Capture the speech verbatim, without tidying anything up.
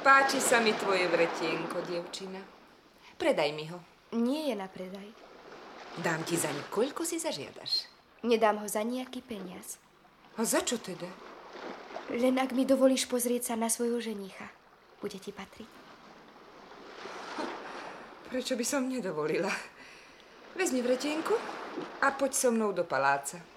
Páči sa mi tvoje vretienko, dievčina. Predaj mi ho. Nie je na predaj. Dám ti zaň, koľko si zažiadaš. Nedám ho za nejaký peniaz. A za čo teda? Len ak mi dovolíš pozrieť sa na svojho ženicha. Bude ti patriť. Prečo by som nedovolila? Vezmi vretienku a poď so mnou do paláca.